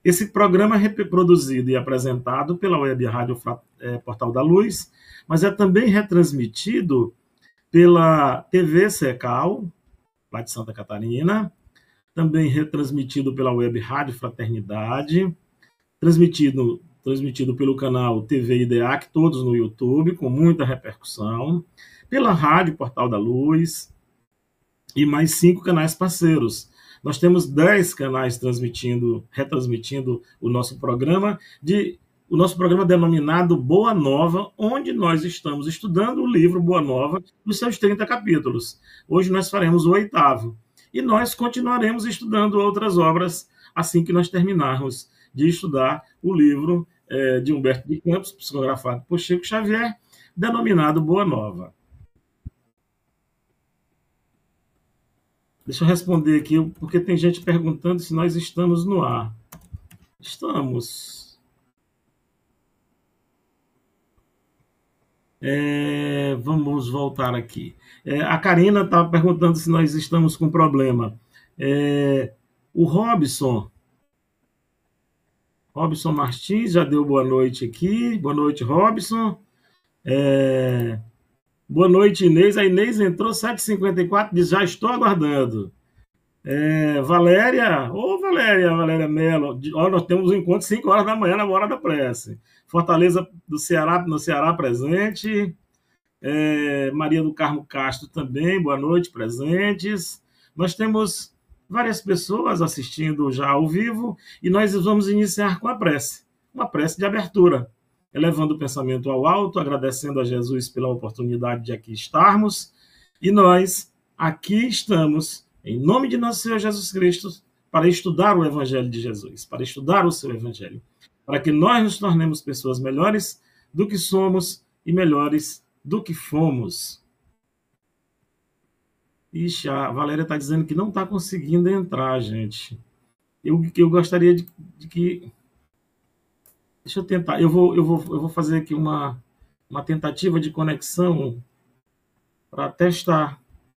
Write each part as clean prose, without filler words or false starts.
Esse programa é reproduzido e apresentado pela Web Rádio Portal da Luz, mas é também retransmitido pela TV Secal, lá de Santa Catarina, também retransmitido pela Web Rádio Fraternidade, transmitido pelo canal TV IDEAC, todos no YouTube, com muita repercussão, pela Rádio Portal da Luz e mais 5 canais parceiros. Nós temos 10 canais retransmitindo o nosso programa, denominado Boa Nova, onde nós estamos estudando o livro Boa Nova, nos seus 30 capítulos. Hoje nós faremos o 8º. E nós continuaremos estudando outras obras assim que nós terminarmos de estudar o livro de Humberto de Campos, psicografado por Chico Xavier, denominado Boa Nova. Deixa eu responder aqui, porque tem gente perguntando se nós estamos no ar. Estamos. Vamos voltar aqui. A Karina está perguntando se nós estamos com problema. O Robson Martins já deu boa noite aqui. Boa noite, Robson. Boa noite, Inês. A Inês entrou 7h54, diz, já estou aguardando. Valéria Mello. Nós temos um encontro 5 horas da manhã, na hora da prece. Fortaleza do Ceará, no Ceará, presente. Maria do Carmo Castro também, boa noite, presentes. Nós temos várias pessoas assistindo já ao vivo e nós vamos iniciar com a prece, uma prece de abertura, elevando o pensamento ao alto, agradecendo a Jesus pela oportunidade de aqui estarmos. E nós aqui estamos, em nome de nosso Senhor Jesus Cristo, para estudar o Evangelho de Jesus, para estudar o seu Evangelho, para que nós nos tornemos pessoas melhores do que somos e melhores do que fomos. Ixi, a Valéria está dizendo que não está conseguindo entrar, gente. Eu gostaria de que... Deixa eu tentar. Eu vou fazer aqui uma tentativa de conexão para testar.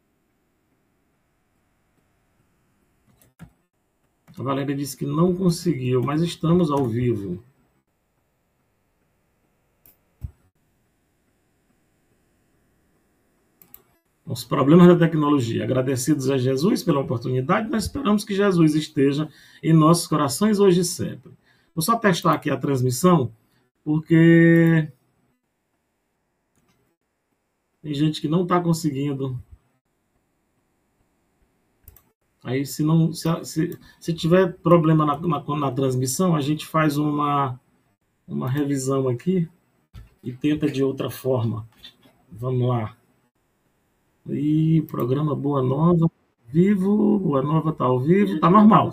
A Valéria disse que não conseguiu, mas estamos ao vivo. Os problemas da tecnologia. Agradecidos a Jesus pela oportunidade, nós esperamos que Jesus esteja em nossos corações hoje e sempre. Vou só testar aqui a transmissão, porque tem gente que não está conseguindo. Aí, se tiver problema na transmissão, a gente faz uma revisão aqui e tenta de outra forma. Vamos lá. E programa Boa Nova, vivo, Boa Nova está ao vivo, está normal.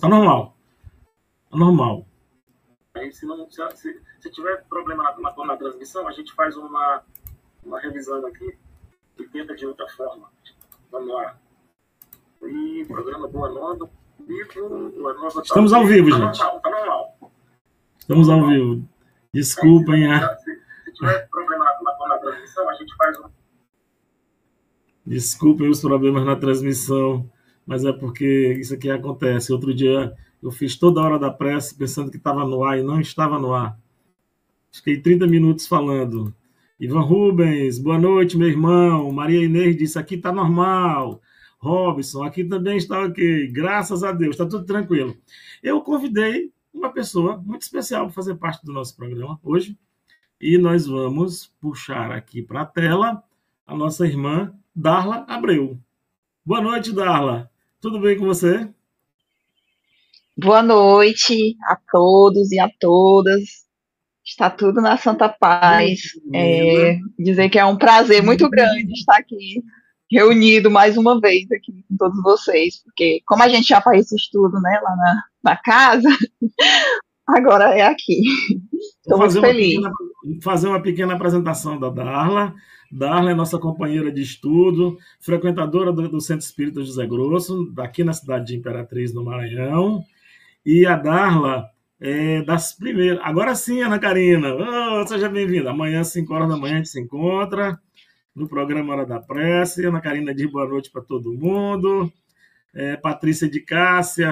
Aí, se tiver problema na transmissão, a gente faz uma revisão aqui e tenta de outra forma. Vamos lá. E programa Boa Nova, vivo, Boa Nova está Estamos ao vivo, gente. Está normal. Estamos ao vivo. Desculpem. Se tiver problema na transmissão, a gente faz Desculpem os problemas na transmissão, mas é porque isso aqui acontece. Outro dia eu fiz toda a hora da prece pensando que estava no ar e não estava no ar. Fiquei 30 minutos falando. Ivan Rubens, boa noite, meu irmão. Maria Inês disse, aqui está normal. Robson, aqui também está ok. Graças a Deus, está tudo tranquilo. Eu convidei uma pessoa muito especial para fazer parte do nosso programa hoje e nós vamos puxar aqui para a tela a nossa irmã Darla Abreu. Boa noite, Darla. Tudo bem com você? Boa noite a todos e a todas. Está tudo na santa paz. Dizer que é um prazer muito grande estar aqui reunido mais uma vez aqui com todos vocês, porque como a gente já faz esse estudo, né, lá na casa, agora é aqui. Estou muito feliz. Fazer uma pequena apresentação da Darla. Darla é nossa companheira de estudo, frequentadora do Centro Espírita José Grosso, daqui na cidade de Imperatriz, no Maranhão. E a Darla é das primeiras... Agora sim, Ana Karina, seja bem-vinda. Amanhã, às 5 horas da manhã, a gente se encontra no programa Hora da Prece. Ana Karina diz boa noite para todo mundo. Patrícia de Cássia,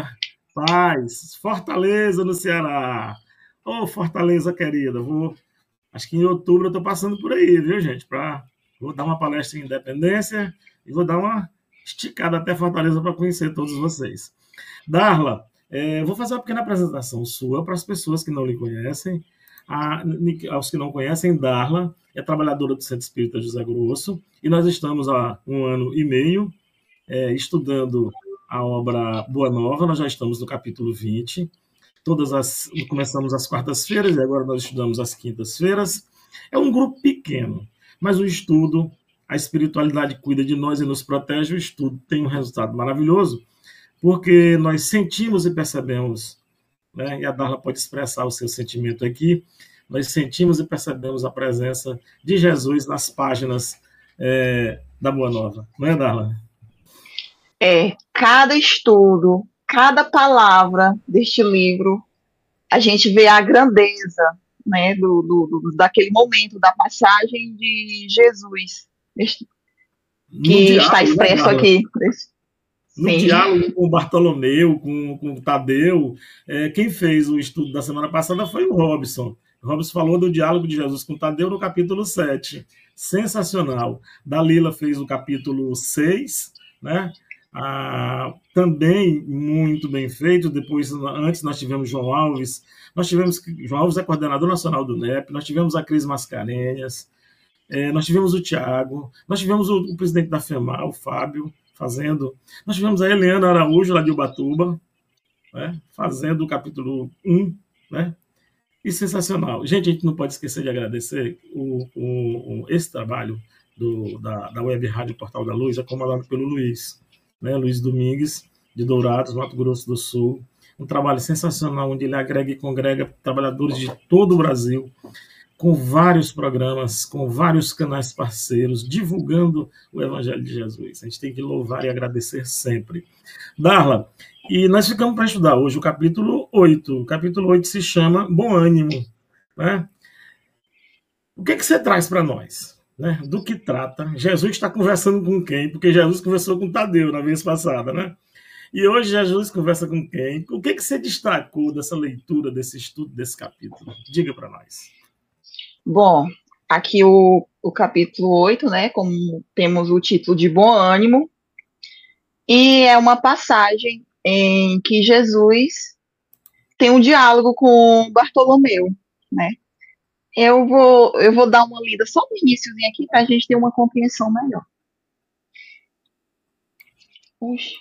Paz, Fortaleza no Ceará. Ô, Fortaleza querida, acho que em outubro eu estou passando por aí, viu, gente? Vou dar uma palestra em Independência e vou dar uma esticada até Fortaleza para conhecer todos vocês. Darla, vou fazer uma pequena apresentação sua para as pessoas que não lhe conhecem. Aos que não conhecem, Darla é trabalhadora do Centro Espírita José Grosso e nós estamos há 1 ano e meio estudando a obra Boa Nova. Nós já estamos no capítulo 20. Começamos às quartas-feiras e agora nós estudamos às quintas-feiras. É um grupo pequeno, mas o estudo, a espiritualidade cuida de nós e nos protege. O estudo tem um resultado maravilhoso, porque nós sentimos e percebemos, né? E a Darla pode expressar o seu sentimento aqui. Nós sentimos e percebemos a presença de Jesus nas páginas da Boa Nova. Não é, Darla? Cada estudo, cada palavra deste livro, a gente vê a grandeza, né, daquele momento, da passagem de Jesus, que está expresso aqui. No diálogo com Bartolomeu, com Tadeu, quem fez o estudo da semana passada foi o Robson. O Robson falou do diálogo de Jesus com Tadeu no capítulo 7. Sensacional. Dalila fez o capítulo 6, né? Também muito bem feito. Antes nós tivemos João Alves. João Alves é coordenador nacional do NEP. Nós tivemos a Cris Mascarenhas. Nós tivemos o Tiago. Nós tivemos o presidente da FEMAR, o Fábio, fazendo. Nós tivemos a Eliana Araújo, lá de Ubatuba, né, fazendo o capítulo 1, né? E sensacional. Gente, a gente não pode esquecer de agradecer esse trabalho da Web Rádio Portal da Luz, comandado pelo Luiz, né? Luiz Domingues, de Dourados, Mato Grosso do Sul. Um trabalho sensacional, onde ele agrega e congrega trabalhadores de todo o Brasil, com vários programas, com vários canais parceiros, divulgando o Evangelho de Jesus. A gente tem que louvar e agradecer sempre. Darla, e nós ficamos para estudar hoje o capítulo 8. O capítulo 8 se chama Bom Ânimo, né? O que você traz para nós, né? Do que trata? Jesus está conversando com quem? Porque Jesus conversou com Tadeu na vez passada, né? E hoje Jesus conversa com quem? O que você destacou dessa leitura, desse estudo, desse capítulo? Diga para nós. Bom, aqui o capítulo 8, né, como temos o título de Bom Ânimo, e é uma passagem em que Jesus tem um diálogo com Bartolomeu, né? Eu vou dar uma lida só no iníciozinho aqui para a gente ter uma compreensão melhor. Puxa.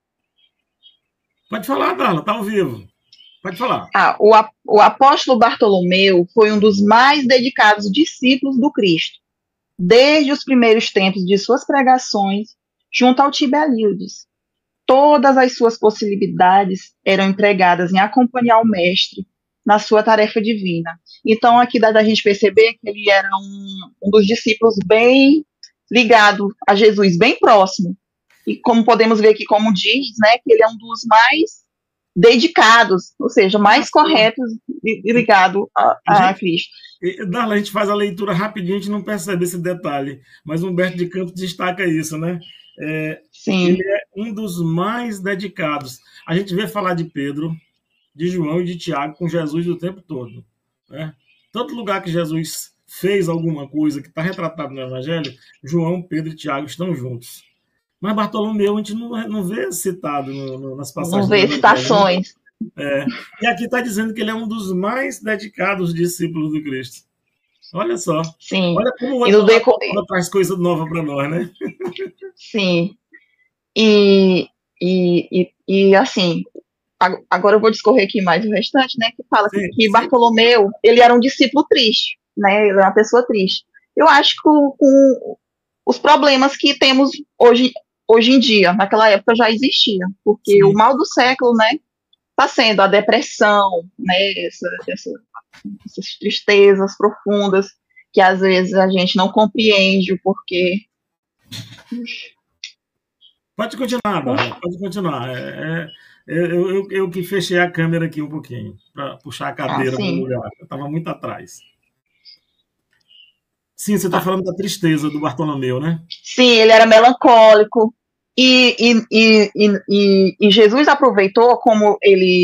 Pode falar, Darla, tá ao vivo. Pode falar. O apóstolo Bartolomeu foi um dos mais dedicados discípulos do Cristo, desde os primeiros tempos de suas pregações junto ao Tiberíades. Todas as suas possibilidades eram empregadas em acompanhar o mestre na sua tarefa divina. Então, aqui dá da gente perceber que ele era um dos discípulos bem ligado a Jesus, bem próximo. E como podemos ver aqui, como diz, né, que ele é um dos mais dedicados, ou seja, mais corretos e ligado a Cristo. Darla, a gente faz a leitura rapidinho, a gente não percebe esse detalhe, mas Humberto de Campos destaca isso, né? Sim. Ele é um dos mais dedicados. A gente vê falar de Pedro, de João e de Tiago com Jesus o tempo todo, né? Todo lugar que Jesus fez alguma coisa que está retratado no Evangelho, João, Pedro e Tiago estão juntos. Mas Bartolomeu a gente não vê citado nas passagens. Não vê citações. E aqui está dizendo que ele é um dos mais dedicados discípulos do Cristo. Olha só. Sim. Olha como o outro traz coisa nova para nós, né? Sim. E assim, agora eu vou discorrer aqui mais o restante, né? Que fala que Bartolomeu, ele era um discípulo triste, né? Ele era uma pessoa triste. Eu acho que com os problemas que temos hoje em dia, naquela época já existia, porque Sim. O mal do século, né, está sendo a depressão, né, essas tristezas profundas que às vezes a gente não compreende o porquê. Pode continuar, Bárbara, pode continuar. Eu que fechei a câmera aqui um pouquinho, para puxar a cadeira para o lugar, eu estava muito atrás. Sim, você está falando da tristeza do Bartolomeu, né? Sim, ele era melancólico, E Jesus aproveitou, como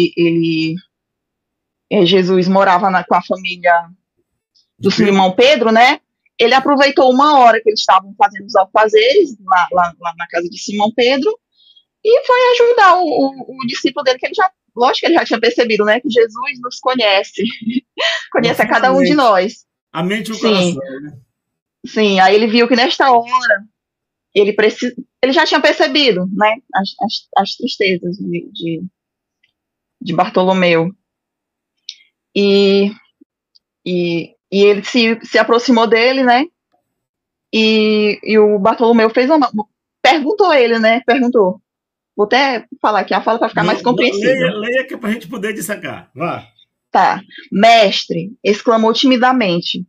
Jesus morava com a família do Simão Pedro, né? Ele aproveitou uma hora que eles estavam fazendo os alfazeres lá na casa de Simão Pedro e foi ajudar o discípulo dele, que ele já, lógico que ele já tinha percebido, né? Que Jesus nos conhece, conhece a cada um de nós. A mente e o coração, né? Sim, aí ele viu que nesta hora ele já tinha percebido, né? As tristezas de Bartolomeu. E ele se aproximou dele, né? E o Bartolomeu perguntou a ele, né? Perguntou. Vou até falar aqui a fala para ficar mais compreensível. Leia que é para a gente poder dissecar. Vá. Tá. Mestre, exclamou timidamente.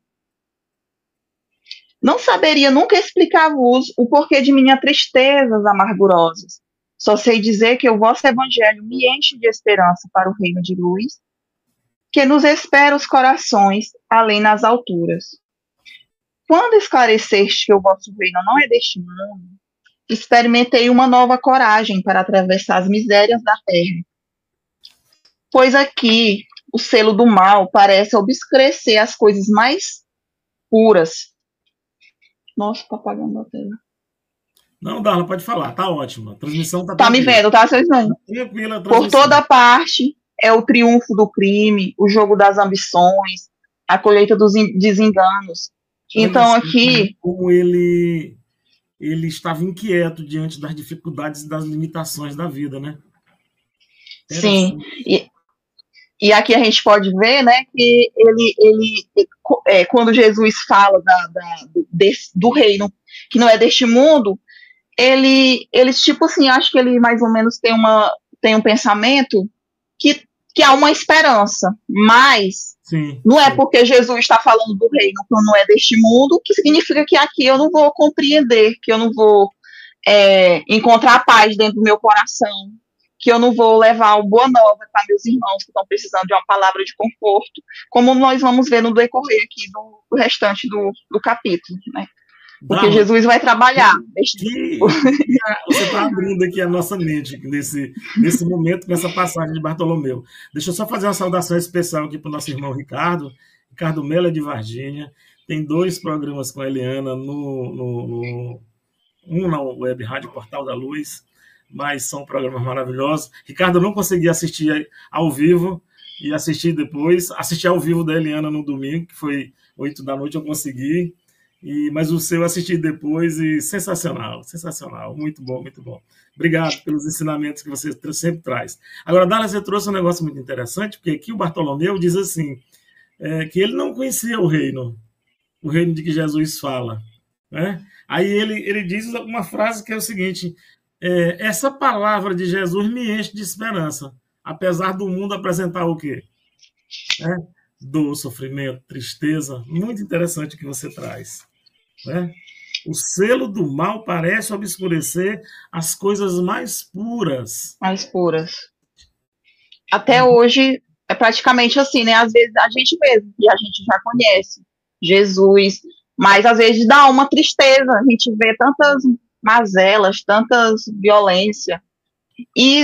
Não saberia nunca explicar-vos o porquê de minhas tristezas amargurosas. Só sei dizer que o vosso evangelho me enche de esperança para o reino de luz, que nos espera os corações além nas alturas. Quando esclareceste que o vosso reino não é deste mundo, experimentei uma nova coragem para atravessar as misérias da terra. Pois aqui o selo do mal parece obscurecer as coisas mais puras. Nossa, tá apagando a tela. Não, Darla, pode falar, tá ótimo. A transmissão tá tranquila. Tá me vendo, tá? Vocês vendo? Tá tranquila a transmissão. Por toda parte é o triunfo do crime, o jogo das ambições, a colheita dos desenganos. Então aqui... Como ele estava inquieto diante das dificuldades e das limitações da vida, né? Sim, e aqui a gente pode ver, né, que quando Jesus fala do reino que não é deste mundo, ele tipo assim, acho que ele mais ou menos tem um pensamento que há uma esperança, mas não é porque Jesus está falando do reino que não é deste mundo, que significa que aqui eu não vou compreender, que eu não vou encontrar paz dentro do meu coração, que eu não vou levar uma boa nova para meus irmãos que estão precisando de uma palavra de conforto, como nós vamos ver no decorrer aqui do restante do capítulo, né? Porque Jesus vai trabalhar. Você está abrindo aqui a nossa mente nesse momento, com essa passagem de Bartolomeu. Deixa eu só fazer uma saudação especial aqui para o nosso irmão Ricardo Mello é de Varginha. Tem 2 programas com a Eliana, um na Web Rádio Portal da Luz, mas são programas maravilhosos. Ricardo, eu não consegui assistir ao vivo e assistir depois. Assisti ao vivo da Eliana no domingo, que foi 8 da noite, eu consegui. Mas o seu eu assisti depois e sensacional, muito bom, muito bom. Obrigado pelos ensinamentos que você sempre traz. Agora, Dara, você trouxe um negócio muito interessante, porque aqui o Bartolomeu diz assim, que ele não conhecia o reino de que Jesus fala, né? Aí ele diz uma frase que é o seguinte, essa palavra de Jesus me enche de esperança, apesar do mundo apresentar o quê? Dor, sofrimento, tristeza, muito interessante o que você traz. Né? O selo do mal parece obscurecer as coisas mais puras. Mais puras. Até hoje é praticamente assim, né? Às vezes a gente mesmo, que a gente já conhece Jesus, mas às vezes dá uma tristeza, a gente vê tantas mazelas, tantas violência, e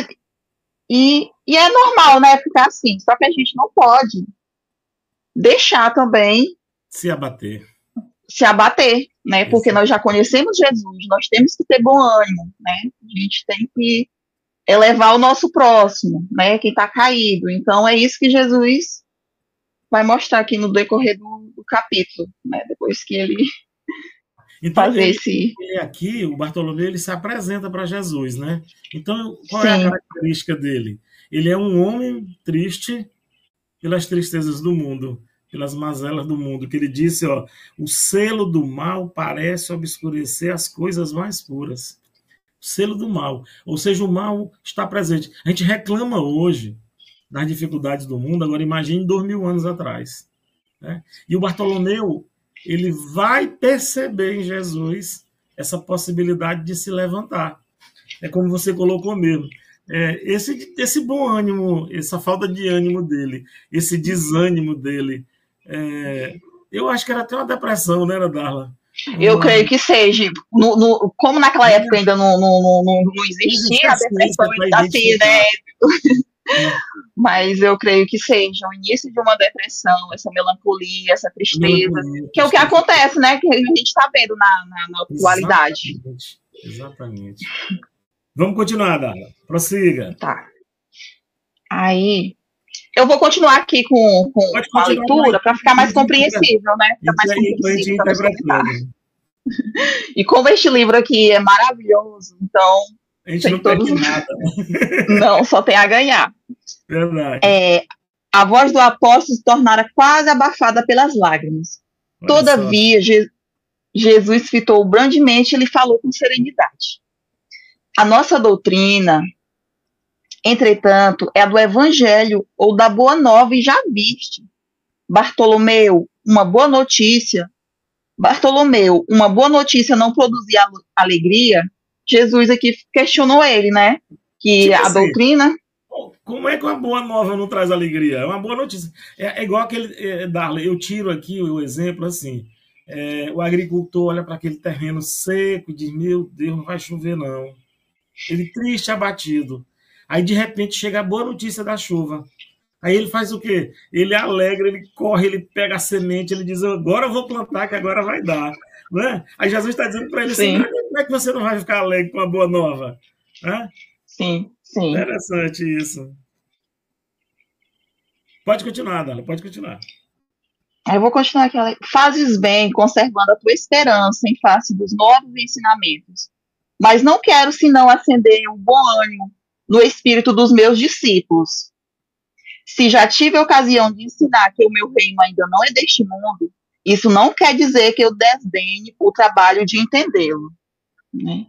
é normal, né, ficar assim, só que a gente não pode deixar também se abater, né, porque nós já conhecemos Jesus, nós temos que ter bom ânimo, né, a gente tem que elevar o nosso próximo, né, quem está caído. Então é isso que Jesus vai mostrar aqui no decorrer do capítulo, né, depois que ele fazer aqui, o Bartolomeu, ele se apresenta para Jesus, né? Então, qual é a característica dele? Ele é um homem triste pelas tristezas do mundo, pelas mazelas do mundo, que ele disse, ó, o selo do mal parece obscurecer as coisas mais puras. O selo do mal, ou seja, o mal está presente. A gente reclama hoje das dificuldades do mundo, agora imagine 2000 anos atrás, né? E o Bartolomeu, ele vai perceber em Jesus essa possibilidade de se levantar. É como você colocou mesmo. Esse bom ânimo, essa falta de ânimo dele, esse desânimo dele, eu acho que era até uma depressão, né, Darla? Eu creio que seja. Como naquela época ainda não existia a depressão, assim, né? Mas eu creio que seja o início de uma depressão, essa melancolia, essa tristeza, que é o que acontece, né? Que a gente está vendo na atualidade. Exatamente. Vamos continuar, Darla. Prossiga. Tá. Aí, eu vou continuar aqui com a leitura para ficar mais compreensível, né? Ficar mais compreensível para escutar. E como este livro aqui é maravilhoso, então a gente não perde nada. Não, só tem a ganhar. Verdade. A voz do apóstolo se tornara quase abafada pelas lágrimas. Olha Todavia, Jesus fitou grandemente e lhe falou com serenidade. A nossa doutrina, entretanto, é a do evangelho ou da boa nova e já viste. Bartolomeu, uma boa notícia não produzia alegria? Jesus aqui questionou ele, né? Que tipo a doutrina... Como é que uma boa nova não traz alegria? É uma boa notícia. É igual aquele... Darla, eu tiro aqui o exemplo assim. O agricultor olha para aquele terreno seco e diz, meu Deus, não vai chover não. Ele triste, abatido. Aí, de repente, chega a boa notícia da chuva. Aí ele faz o quê? Ele alegra, ele corre, ele pega a semente, ele diz, agora eu vou plantar, que agora vai dar. Né? Aí Jesus está dizendo para ele assim, como é que você não vai ficar alegre com a boa nova? Né? Sim. Interessante isso. Pode continuar, Dala, pode continuar. Eu vou continuar aqui. Fazes bem, conservando a tua esperança em face dos novos ensinamentos. Mas não quero senão acender um bom ânimo no espírito dos meus discípulos. Se já tive a ocasião de ensinar que o meu reino ainda não é deste mundo, isso não quer dizer que eu desdenhe o trabalho de entendê-lo. Né?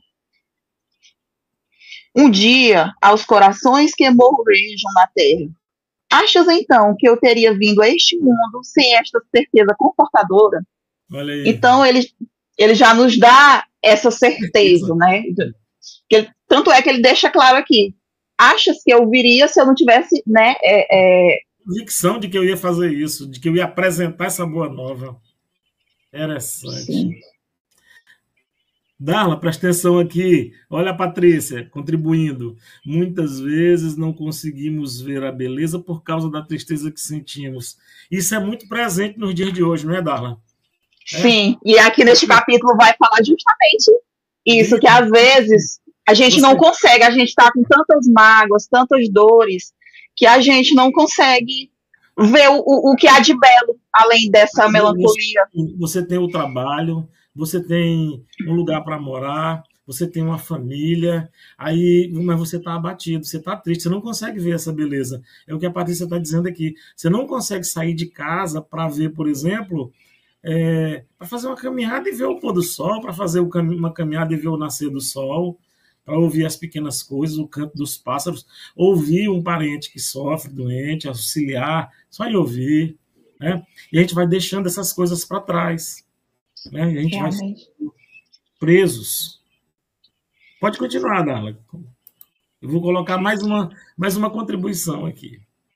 Um dia, aos corações que morrejam na terra, achas então que eu teria vindo a este mundo sem esta certeza confortadora? Olha aí. Então, ele já nos dá essa certeza, né? Tanto é que ele deixa claro aqui. Achas que eu viria se eu não tivesse, né? Convicção de que eu ia fazer isso, de que eu ia apresentar essa boa nova. Interessante. Sim. Darla, presta atenção aqui. Olha a Patrícia contribuindo. Muitas vezes não conseguimos ver a beleza por causa da tristeza que sentimos. Isso é muito presente nos dias de hoje, não é, Darla? Sim, e aqui neste capítulo vai falar justamente isso, que às vezes a gente não consegue, a gente está com tantas mágoas, tantas dores, que a gente não consegue ver o que há de belo, além dessa melancolia. Você tem o trabalho, você tem um lugar para morar, você tem uma família, mas você está abatido, você está triste, você não consegue ver essa beleza. É o que a Patrícia está dizendo aqui. Você não consegue sair de casa para ver, por exemplo, para fazer uma caminhada e ver o pôr do sol, para fazer uma caminhada e ver o nascer do sol, para ouvir as pequenas coisas, o canto dos pássaros, ouvir um parente que sofre, doente, auxiliar, só em ouvir. Né? E a gente vai deixando essas coisas para trás. Né? E a gente vai presos. Pode continuar, Darla. Eu vou colocar mais uma contribuição aqui.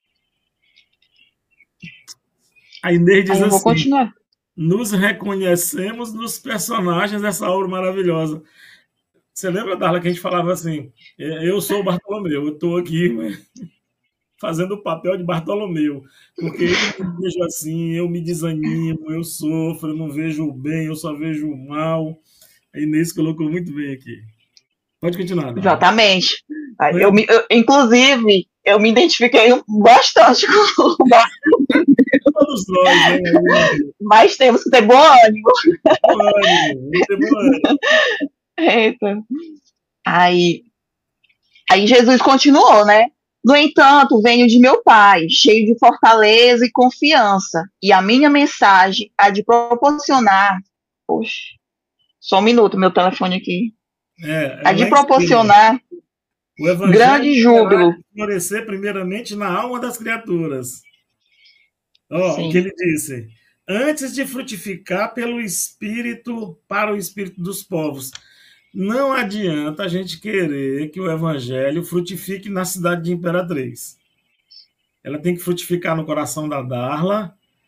A Inês diz eu vou assim, continuar. Nos reconhecemos nos personagens dessa obra maravilhosa. Você lembra, Darla, que a gente falava assim, eu sou o Bartolomeu, eu estou aqui fazendo o papel de Bartolomeu, porque eu me vejo assim, eu me desanimo, eu sofro, eu não vejo o bem, eu só vejo o mal. A Inês colocou muito bem aqui. Pode continuar, Darla. Exatamente. Inclusive, eu me identifiquei bastante com o Bartolomeu. Todos nós, né? Mas temos que ter bom ânimo. Bom ânimo, ter bom ânimo. Eita. Aí Jesus continuou, né? No entanto, venho de meu Pai, cheio de fortaleza e confiança, e a minha mensagem há de proporcionar... Poxa, só um minuto, meu telefone aqui. Há de proporcionar o evangelho grande júbilo. Florescer primeiramente na alma das criaturas. O que ele disse? Antes de frutificar pelo Espírito, para o Espírito dos povos. Não adianta a gente querer que o evangelho frutifique na cidade de Imperatriz. Ela tem que frutificar no coração da Darla,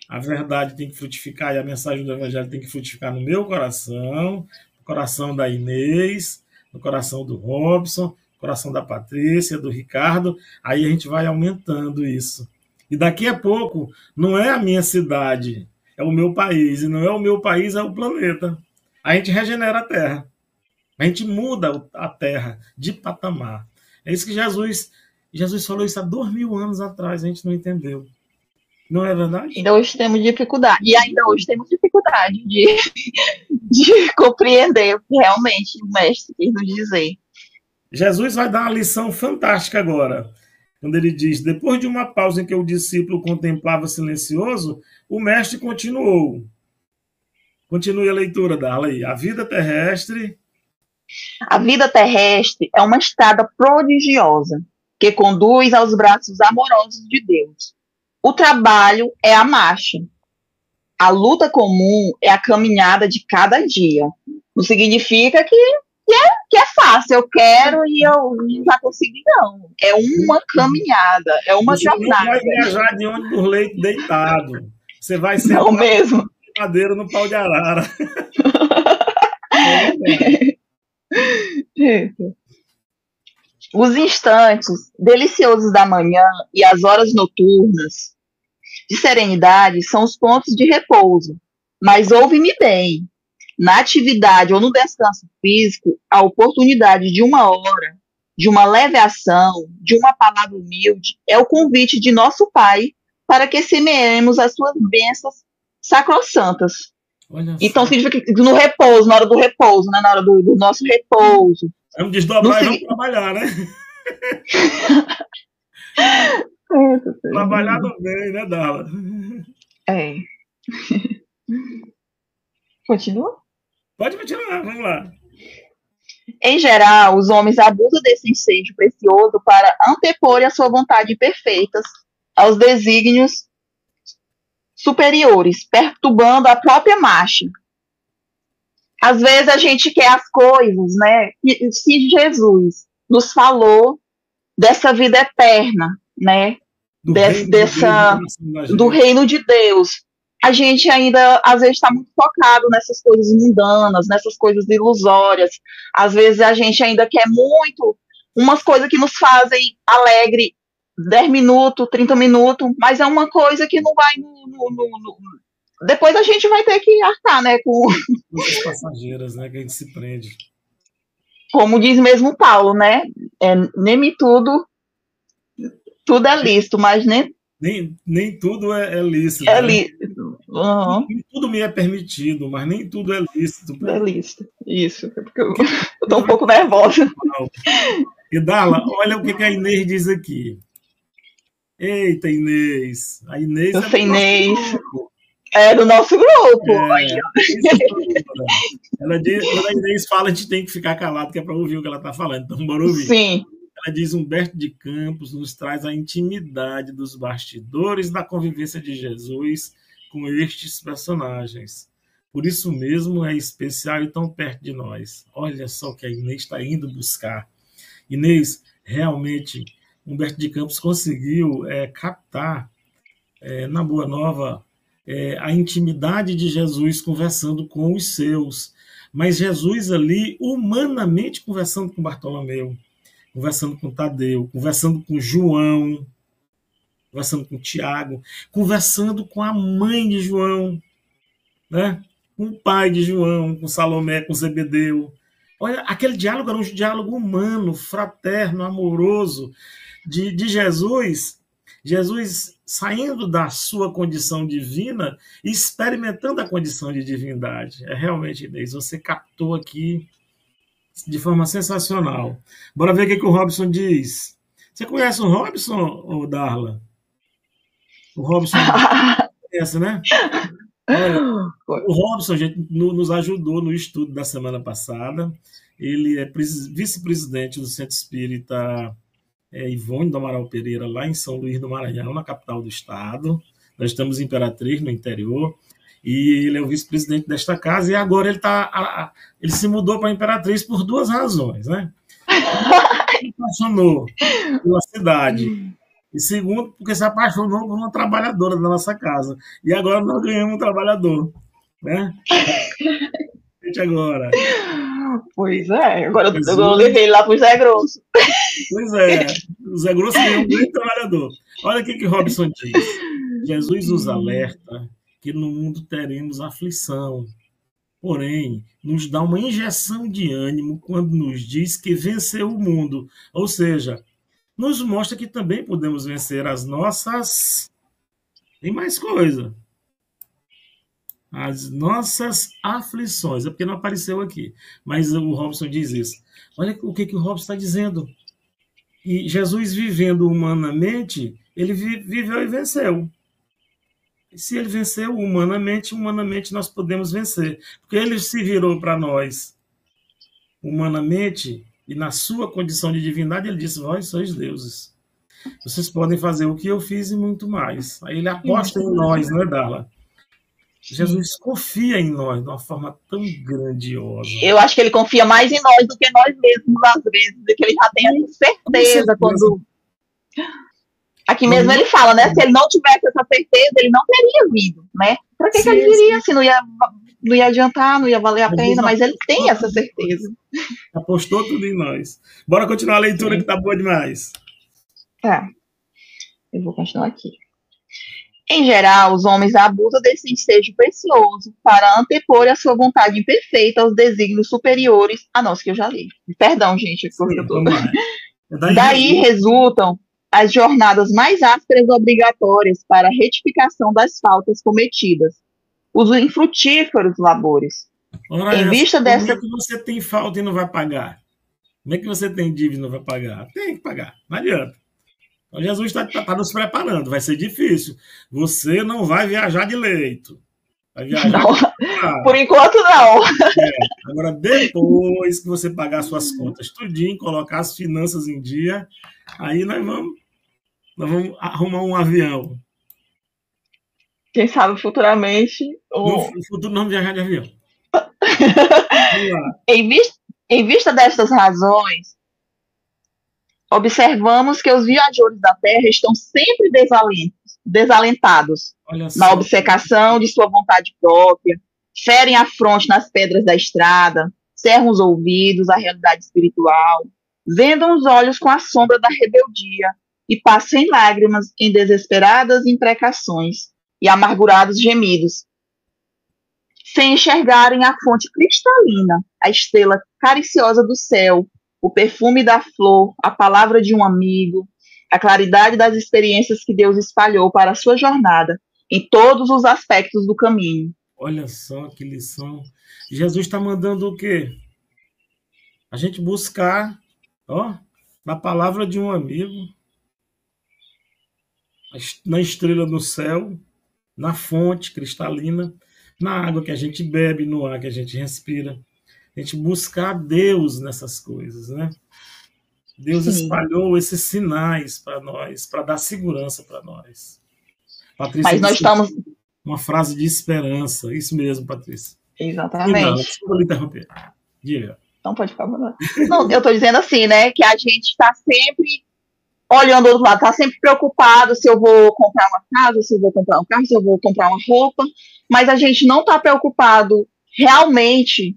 A verdade tem que frutificar e a mensagem do Evangelho tem que frutificar no meu coração, no coração da Inês, no coração do Robson, no coração da Patrícia, do Ricardo. Aí a gente vai aumentando isso. E daqui a pouco, não é a minha cidade, é o meu país. E não é o meu país, é o planeta. A gente regenera a Terra. A gente muda a Terra de patamar. É isso que Jesus falou isso há 2000 anos atrás, a gente não entendeu. Não é verdade? Ainda hoje temos dificuldade. E ainda hoje temos dificuldade de compreender o que realmente o mestre quis nos dizer. Jesus vai dar uma lição fantástica agora. Quando ele diz, depois de uma pausa em que o discípulo contemplava silencioso, o mestre continuou. Continue a leitura, Darla aí. A vida terrestre é uma estrada prodigiosa que conduz aos braços amorosos de Deus. O trabalho é a marcha. A luta comum é a caminhada de cada dia. Não significa que é fácil, eu quero e eu já consegui, não. É uma caminhada, é uma jornada. Você não vai viajar de onde por leito deitado. Você vai ser não mesmo. Madeira no pau de arara. Os instantes deliciosos da manhã e as horas noturnas de serenidade são os pontos de repouso. Mas ouve-me bem, na atividade ou no descanso físico, a oportunidade de uma hora, de uma leve ação, de uma palavra humilde, é o convite de nosso Pai para que semeemos as suas bênçãos sacrossantas. Então significa que no repouso, na hora do repouso, né? Na hora do nosso repouso. Vamos desdobrar e vamos trabalhar, né? Trabalhar no bem, né, Dala? É. Continua? Pode continuar, vamos lá. Em geral, os homens abusam desse ensejo precioso para anteporem a sua vontade perfeita aos desígnios superiores, perturbando a própria marcha. Às vezes a gente quer as coisas, né? Se Jesus nos falou dessa vida eterna, né? Do reino de Deus, a gente ainda às vezes está muito focado nessas coisas mundanas, nessas coisas ilusórias. Às vezes a gente ainda quer muito umas coisas que nos fazem alegre 10 minutos, 30 minutos, mas é uma coisa que não vai depois a gente vai ter que arcar, né, com as passageiras, né, que a gente se prende. Como diz mesmo Paulo, né, nem tudo é lícito, mas nem tudo é lícito. É lícito. Uhum. Nem tudo me é permitido, mas nem tudo é lícito. É lícito, isso, porque eu tô um pouco nervosa. E Darla, olha o que a Inês diz aqui. Eita, Inês. A Inês é do nosso grupo. Ela diz, quando a Inês fala, a gente tem que ficar calado, que é para ouvir o que ela está falando. Então, bora ouvir. Sim. Ela diz, Humberto de Campos nos traz a intimidade dos bastidores da convivência de Jesus com estes personagens. Por isso mesmo é especial e tão perto de nós. Olha só o que a Inês está indo buscar. Inês, realmente, Humberto de Campos conseguiu captar na Boa Nova a intimidade de Jesus conversando com os seus. Mas Jesus ali, humanamente, conversando com Bartolomeu, conversando com Tadeu, conversando com João, conversando com Tiago, conversando com a mãe de João, né? Com o pai de João, com Salomé, com Zebedeu. Olha, aquele diálogo era um diálogo humano, fraterno, amoroso, de Jesus saindo da sua condição divina e experimentando a condição de divindade. É realmente, Inês, você captou aqui de forma sensacional. Bora ver o que o Robson diz. Você conhece o Robson, ou Darla? O Robson conhece, né? Olha, o Robson, gente, nos ajudou no estudo da semana passada. Ele é vice-presidente do Centro Espírita Ivone do Amaral Pereira, lá em São Luís do Maranhão, na capital do estado. Nós estamos em Imperatriz, no interior, e ele é o vice-presidente desta casa, e agora ele se mudou para Imperatriz por duas razões, né? Ele apaixonou pela cidade, E segundo, porque se apaixonou por uma trabalhadora da nossa casa. E agora nós ganhamos um trabalhador, né? Gente, agora. Pois é, agora eu Jesus, levei ele lá pro Zé Grosso. pois é, o Zé Grosso ganhou um grande trabalhador. Olha o que Robson diz. Jesus nos alerta que no mundo teremos aflição, porém, nos dá uma injeção de ânimo quando nos diz que venceu o mundo. Ou seja, nos mostra que também podemos vencer as nossas. Tem mais coisa. As nossas aflições. É porque não apareceu aqui. Mas o Robson diz isso. Olha o que o Robson está dizendo. E Jesus, vivendo humanamente, ele viveu e venceu. E se ele venceu humanamente, humanamente nós podemos vencer. Porque ele se virou para nós humanamente, e na sua condição de divindade, ele disse: vós sois deuses. Vocês podem fazer o que eu fiz e muito mais. Aí ele aposta em nós, não é, Darla? Jesus confia em nós de uma forma tão grandiosa. Eu acho que ele confia mais em nós do que nós mesmos, às vezes, e que ele já tem essa certeza quando. Aqui mesmo ele fala, né? Se ele não tivesse essa certeza, ele não teria vindo, né? Para que ele viria se não ia adiantar, não ia valer a pena, mas ele tem essa certeza. Apostou tudo em nós. Bora continuar a leitura, que tá boa demais. Tá. Eu vou continuar aqui. Em geral, os homens abusam desse ensejo precioso para antepor a sua vontade imperfeita aos desígnios superiores. Ah, não, isso que eu já li. Perdão, gente. Daí resultam as jornadas mais ásperas e obrigatórias para a retificação das faltas cometidas, os infrutíferos labores. Ora, em vista dessa... Como é que você tem falta e não vai pagar? Como é que você tem dívida e não vai pagar? Tem que pagar, não adianta. Então, Jesus está nos preparando, vai ser difícil. Você não vai viajar de leito. Vai viajar não, por enquanto não. Agora, depois que você pagar suas contas tudinho, colocar as finanças em dia, aí nós vamos arrumar um avião. Quem sabe futuramente... No futuro não vamos viajar de avião. Em vista destas razões, observamos que os viajores da Terra estão sempre desalentados na obcecação de sua vontade própria, ferem a fronte nas pedras da estrada, cerram os ouvidos à realidade espiritual, vendam os olhos com a sombra da rebeldia e passam em lágrimas em desesperadas imprecações e amargurados gemidos, sem enxergarem a fonte cristalina, a estrela cariciosa do céu, o perfume da flor, a palavra de um amigo, a claridade das experiências que Deus espalhou para a sua jornada, em todos os aspectos do caminho. Olha só que lição. Jesus está mandando o quê? A gente buscar, na palavra de um amigo, na estrela do céu, na fonte cristalina, na água que a gente bebe, no ar que a gente respira. A gente buscar Deus nessas coisas, né? Deus espalhou esses sinais para nós, para dar segurança para nós. Patrícia, mas nós estamos... Uma frase de esperança. Isso mesmo, Patrícia. Exatamente. Não, desculpa lhe interromper. Diga. Não, pode ficar. Não, eu estou dizendo assim, né? Que a gente está sempre olhando do outro lado, está sempre preocupado se eu vou comprar uma casa, se eu vou comprar um carro, se eu vou comprar uma roupa, mas a gente não está preocupado realmente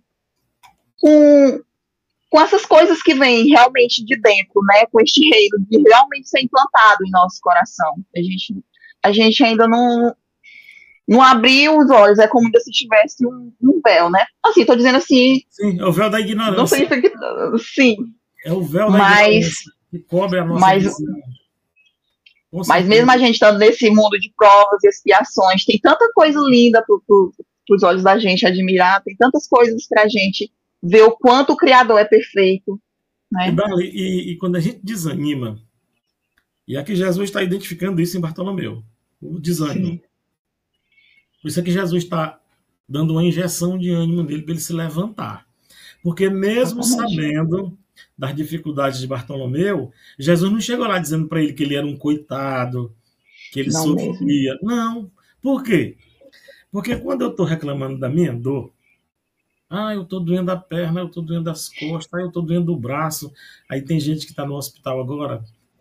com essas coisas que vêm realmente de dentro, né? Com este reino de realmente ser implantado em nosso coração. A gente ainda não abriu os olhos, é como se tivesse um véu, né? Assim, estou dizendo assim... Sim, é o véu da ignorância. Não significa que... Sim. É o véu da ignorância que cobre a nossa visão. Mas mesmo a gente estando nesse mundo de provas e expiações, tem tanta coisa linda para os olhos da gente admirar, tem tantas coisas para a gente ver o quanto o Criador é perfeito. Né? E quando a gente desanima, e aqui Jesus está identificando isso em Bartolomeu, o desânimo. Sim. Por isso é que Jesus está dando uma injeção de ânimo nele para ele se levantar. Porque mesmo sabendo das dificuldades de Bartolomeu, Jesus não chegou lá dizendo para ele que ele era um coitado, que ele sofria. Não. Por quê? Porque quando eu estou reclamando da minha dor, eu estou doendo a perna, eu estou doendo as costas, eu estou doendo o braço. Aí tem gente que está no hospital agora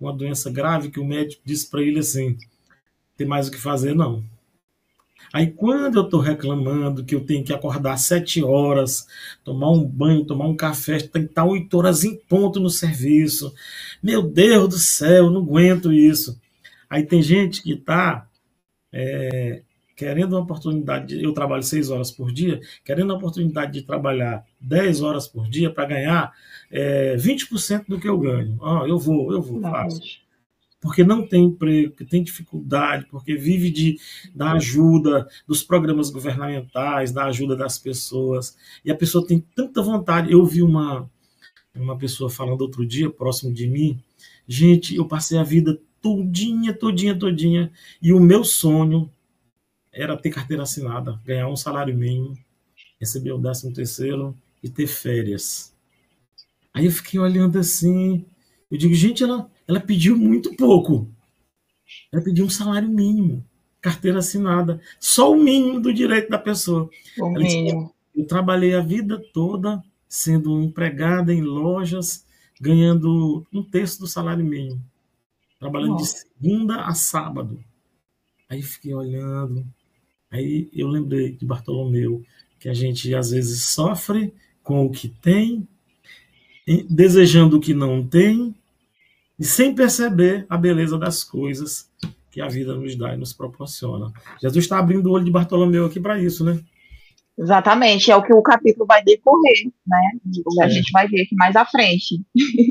uma doença grave que o médico disse para ele assim, tem mais o que fazer não. Aí quando eu estou reclamando que eu tenho que acordar 7 horas, tomar um banho, tomar um café, tem que estar 8 horas em ponto no serviço. Meu Deus do céu, eu não aguento isso. Aí tem gente que está querendo uma oportunidade, eu trabalho 6 horas por dia, querendo a oportunidade de trabalhar 10 horas por dia para ganhar 20% do que eu ganho. Eu vou, faço. Porque não tem emprego, porque tem dificuldade, porque vive da ajuda dos programas governamentais, da ajuda das pessoas, e a pessoa tem tanta vontade. Eu vi uma pessoa falando outro dia, próximo de mim, gente, eu passei a vida todinha, e o meu sonho era ter carteira assinada, ganhar um salário mínimo, receber o 13º e ter férias. Aí eu fiquei olhando assim, eu digo, gente, ela pediu muito pouco. Ela pediu um salário mínimo, carteira assinada, só o mínimo do direito da pessoa. O mínimo. Eu trabalhei a vida toda sendo empregada em lojas, ganhando 1/3 do salário mínimo, trabalhando de segunda a sábado. Aí fiquei olhando, aí eu lembrei de Bartolomeu, que a gente às vezes sofre com o que tem, desejando o que não tem, e sem perceber a beleza das coisas que a vida nos dá e nos proporciona. Jesus está abrindo o olho de Bartolomeu aqui para isso, né? Exatamente, é o que o capítulo vai decorrer, né? A gente vai ver aqui mais à frente.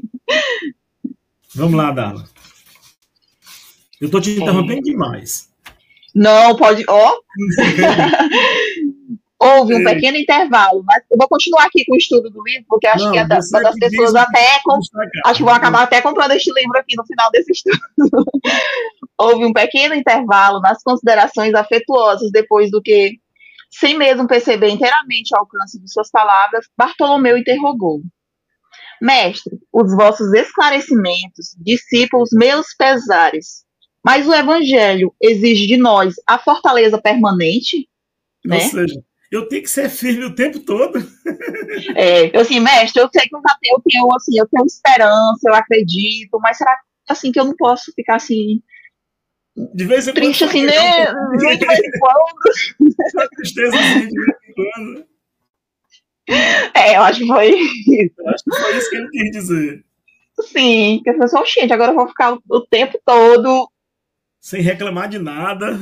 Vamos lá, Dala. Eu estou te interrompendo demais. Não, pode... Houve um pequeno intervalo, mas eu vou continuar aqui com o estudo do livro, porque acho que é das pessoas acho que vão acabar até comprando este livro aqui no final desse estudo. Houve um pequeno intervalo nas considerações afetuosas depois do que, sem mesmo perceber inteiramente o alcance de suas palavras, Bartolomeu interrogou. Mestre, os vossos esclarecimentos dissipam os meus pesares, mas o Evangelho exige de nós a fortaleza permanente, né? Ou seja, eu tenho que ser firme o tempo todo. Mestre, eu sei que eu tenho esperança, eu acredito, mas será assim que eu não posso ficar assim de vez em triste quando, assim, nem de vez em quando? Uma tristeza assim, de vez em quando. Eu acho que foi isso. Eu acho que foi isso que ele quis dizer. Sim, que as pessoas, gente, agora eu vou ficar o tempo todo sem reclamar de nada.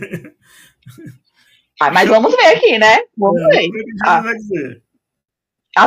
Mas vamos ver aqui, né? Vamos ver. Vai dizer. A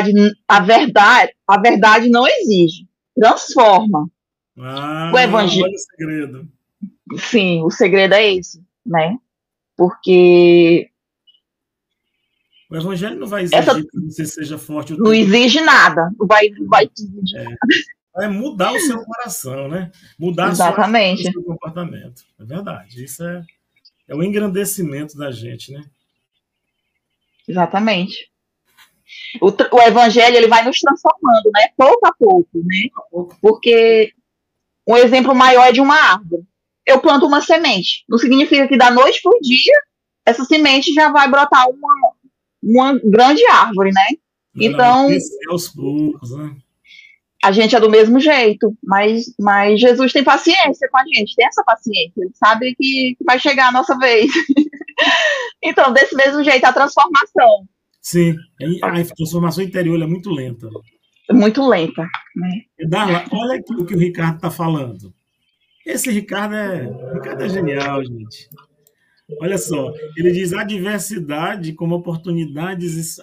verdade não exige, transforma. O evangelho. Olha o segredo. Sim, o segredo é esse, né? Porque o evangelho não vai exigir que você seja forte. Não exige nada. Vai exigir. Vai mudar o seu coração, né? Mudar o seu comportamento. É verdade. Isso é o engrandecimento da gente, né? Exatamente. O evangelho ele vai nos transformando, né? Pouco a pouco, né? Porque um exemplo maior é de uma árvore. Eu planto uma semente. Não significa que da noite para o dia essa semente já vai brotar uma grande árvore, né? Então, aos poucos, né? A gente é do mesmo jeito, mas Jesus tem paciência com a gente, tem essa paciência, ele sabe que vai chegar a nossa vez. Então, desse mesmo jeito, a transformação. Sim, a transformação interior é muito lenta. Muito lenta, né? Darla, olha aqui o que o Ricardo está falando. Esse Ricardo é genial, gente. Olha só, ele diz adversidades como oportunidades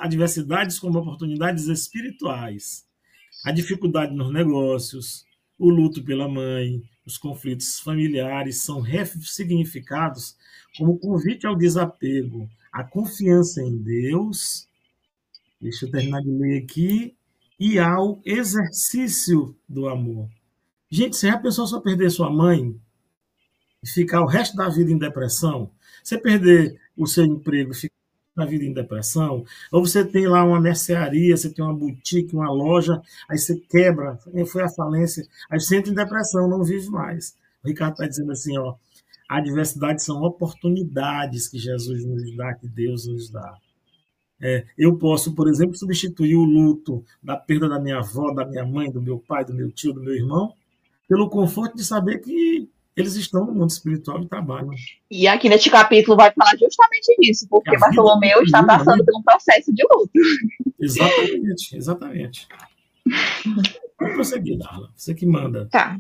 espirituais. A dificuldade nos negócios, o luto pela mãe, os conflitos familiares são ressignificados como convite ao desapego, à confiança em Deus, deixa eu terminar de ler aqui, e ao exercício do amor. Gente, se a pessoa só perder sua mãe e ficar o resto da vida em depressão, você perder o seu emprego e ficar na vida em depressão, ou você tem lá uma mercearia, você tem uma boutique, uma loja, aí você quebra, foi à falência, aí você entra em depressão, não vive mais. O Ricardo está dizendo assim, ó, a adversidade são oportunidades que Jesus nos dá, que Deus nos dá. Eu posso, por exemplo, substituir o luto da perda da minha avó, da minha mãe, do meu pai, do meu tio, do meu irmão, pelo conforto de saber que eles estão no mundo espiritual e trabalham. E aqui neste capítulo vai falar justamente disso, porque Bartolomeu está passando por um processo de luto. Exatamente, exatamente. Vamos prosseguir, Darla. Você que manda. Tá.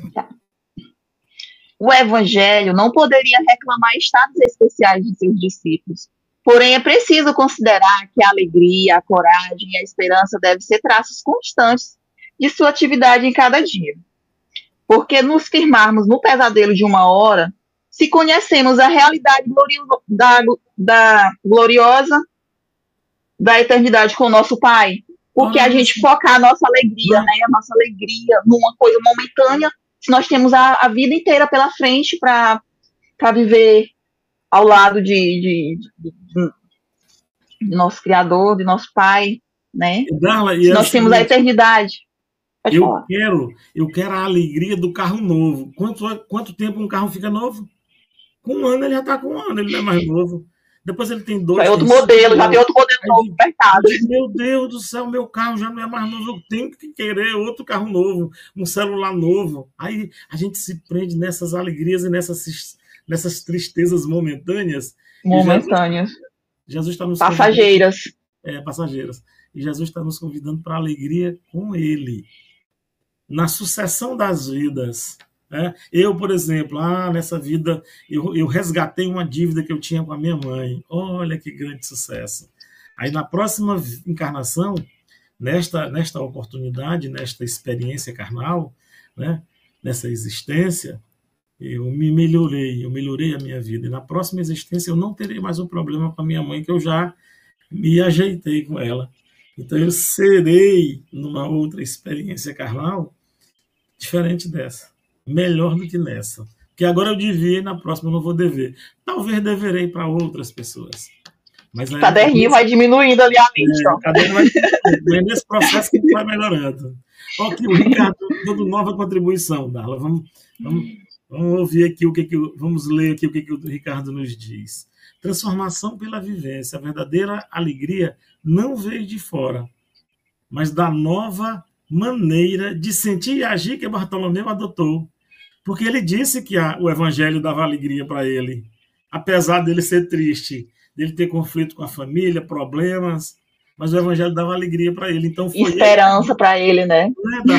O Evangelho não poderia reclamar estados especiais de seus discípulos. Porém, é preciso considerar que a alegria, a coragem e a esperança devem ser traços constantes de sua atividade em cada dia. Porque nos firmarmos no pesadelo de uma hora, se conhecemos a realidade gloriosa da eternidade com o nosso Pai, porque a gente focar a nossa alegria, né, a nossa alegria numa coisa momentânea, se nós temos a vida inteira pela frente para viver ao lado de nosso Criador, de nosso Pai, né? Darla, se nós temos a eternidade. Eu quero a alegria do carro novo. Quanto tempo um carro fica novo? Com um ano ele já está com um ano, ele não é mais novo. Depois ele tem 2. Já tem outro modelo novo no mercado. Meu Deus do céu, meu carro já não é mais novo. Eu tenho que querer outro carro novo, um celular novo. Aí a gente se prende nessas alegrias e nessas tristezas momentâneas. Jesus está nos passageiras. Passageiras. E Jesus está nos convidando para a alegria com Ele. Na sucessão das vidas. Eu, por exemplo, nessa vida, eu resgatei uma dívida que eu tinha com a minha mãe. Olha que grande sucesso. Aí, na próxima encarnação, nesta oportunidade, nesta experiência carnal, né, nessa existência, eu melhorei a minha vida. E na próxima existência, eu não terei mais um problema com a minha mãe, que eu já me ajeitei com ela. Então, eu serei, numa outra experiência carnal, diferente dessa. Melhor do que nessa. Porque agora eu devia e na próxima eu não vou dever. Talvez deverei para outras pessoas. Mas o caderninho vai diminuindo ali a mente. O caderno vai diminuindo. É nesse processo que a gente vai melhorando. Aqui o Ricardo dando nova contribuição, Darla. Vamos ouvir aqui vamos ler aqui o que o Ricardo nos diz. Transformação pela vivência. A verdadeira alegria não veio de fora, mas da nova maneira de sentir e agir que Bartolomeu adotou. Porque ele disse que o evangelho dava alegria para ele, apesar dele ser triste, dele ter conflito com a família, problemas, mas o evangelho dava alegria para ele. Então foi esperança para ele, né?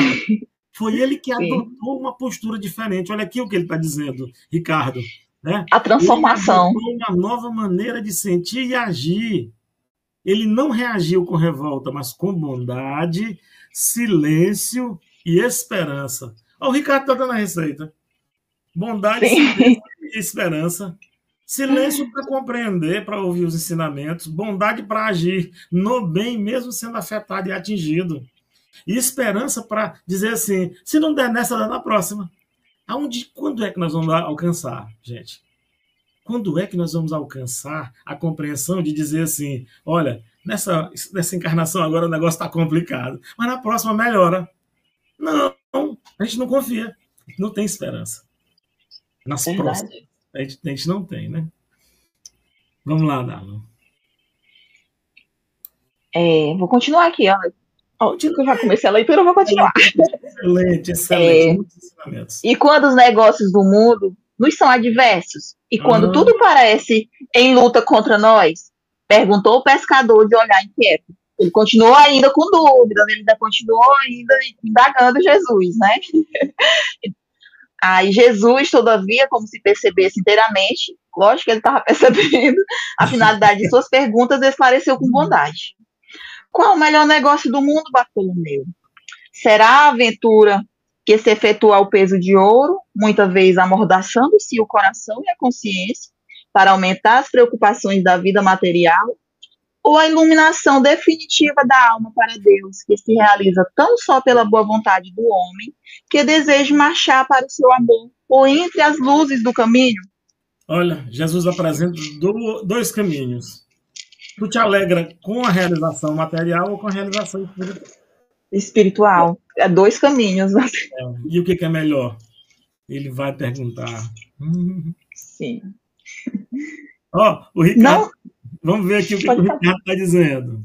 Foi ele que adotou uma postura diferente. Olha aqui o que ele está dizendo, Ricardo. Né? A transformação. Ele adotou uma nova maneira de sentir e agir. Ele não reagiu com revolta, mas com bondade, silêncio e esperança. O Ricardo está dando a receita. Bondade, silêncio e esperança. Silêncio para compreender, para ouvir os ensinamentos. Bondade para agir no bem, mesmo sendo afetado e atingido. E esperança para dizer assim, se não der nessa, dá na próxima. Quando é que nós vamos alcançar, gente? Quando é que nós vamos alcançar a compreensão de dizer assim, olha, nessa encarnação agora o negócio está complicado, mas na próxima melhora? Não, a gente não confia, a gente não tem esperança. Nas próximas, a gente não tem, né? Vamos lá, Darla. Vou continuar aqui, ó. Eu já comecei a leitura, eu vou continuar. Excelente. Muitos ensinamentos. E quando os negócios do mundo nos são adversos, e quando tudo parece em luta contra nós, perguntou o pescador de olhar inquieto. Ele continuou ainda com dúvidas, ele ainda continuou ainda indagando Jesus, né? Aí Jesus, todavia, como se percebesse inteiramente, lógico que ele estava percebendo a finalidade de suas perguntas, esclareceu com bondade. Qual o melhor negócio do mundo, Bartolomeu? Será a aventura que se efetua ao peso de ouro, muitas vezes amordaçando-se o coração e a consciência para aumentar as preocupações da vida material, ou a iluminação definitiva da alma para Deus, que se realiza tão só pela boa vontade do homem, que deseja marchar para o seu amor, ou entre as luzes do caminho? Olha, Jesus apresenta 2 caminhos. Tu te alegra com a realização material ou com a realização espiritual? 2 caminhos. E o que é melhor? Ele vai perguntar. Sim. O Ricardo... Vamos ver aqui o que o Ricardo está dizendo.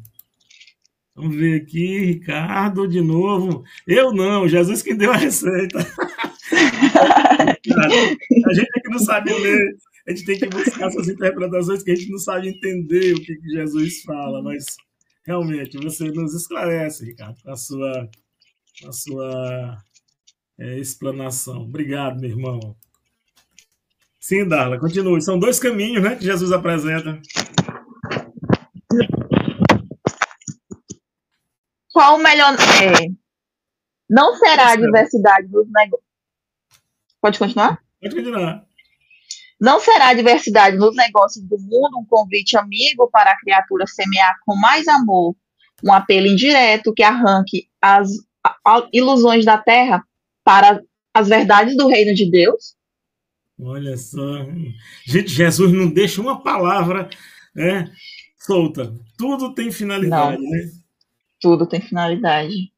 Vamos ver aqui, Ricardo, de novo. Eu não, Jesus que deu a receita. A gente é que não sabe ler, a gente tem que buscar essas interpretações que a gente não sabe entender o que Jesus fala, mas realmente você nos esclarece, Ricardo, com a sua explanação. Obrigado, meu irmão. Sim, Darla, continue. São dois caminhos, né, que Jesus apresenta. Qual o melhor... não será a diversidade dos negócios... Pode continuar? Pode continuar. Não será a diversidade nos negócios do mundo um convite amigo para a criatura semear com mais amor um apelo indireto que arranque as ilusões da terra para as verdades do reino de Deus? Olha só. Gente, Jesus não deixa uma palavra, né, solta. Tudo tem finalidade, Não, né? tudo tem finalidade.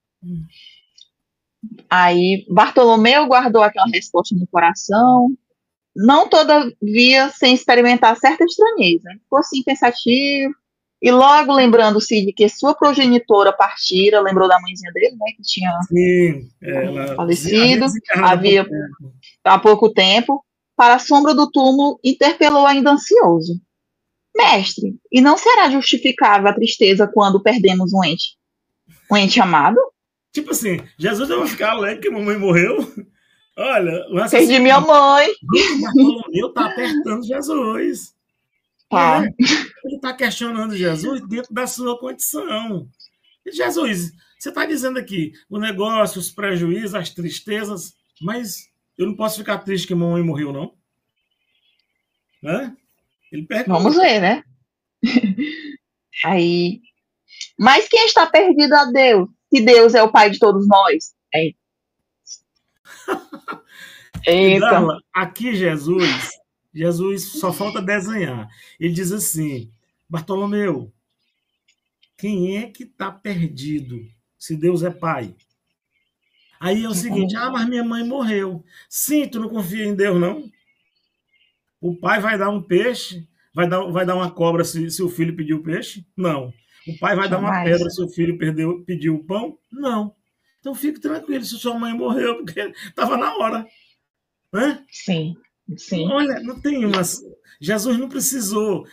Aí Bartolomeu guardou aquela resposta no coração, não todavia sem experimentar certa estranheza. Ficou assim pensativo, e logo lembrando-se de que sua progenitora partira, lembrou da mãezinha dele, né, que tinha falecido, havia há pouco tempo, para a sombra do túmulo, interpelou ainda ansioso. Mestre, e não será justificável a tristeza quando perdemos um ente amado? Tipo assim, Jesus vai ficar alegre que a mamãe morreu? Olha, o Perdi minha mãe. Bartolomeu tá apertando Jesus. Tá. Né? Ele está questionando Jesus dentro da sua condição. Jesus, você está dizendo aqui o negócio, os prejuízos, as tristezas, mas eu não posso ficar triste que a mamãe morreu, não? Né? Ele pergunta. Vamos ver, né? Aí, mas quem está perdido a Deus? Se Deus é o Pai de todos nós. Eita. Aqui Jesus só falta desenhar. Ele diz assim, Bartolomeu, quem é que está perdido se Deus é Pai? Aí é o seguinte, mas minha mãe morreu. Sim, tu não confia em Deus, não? O pai vai dar um peixe, vai dar uma cobra se o filho pediu peixe? Não. O pai vai dar uma pedra se o filho pediu o pão? Não. Então fique tranquilo se sua mãe morreu, porque estava na hora. Né? Sim. Olha, não tem umas... Jesus não precisou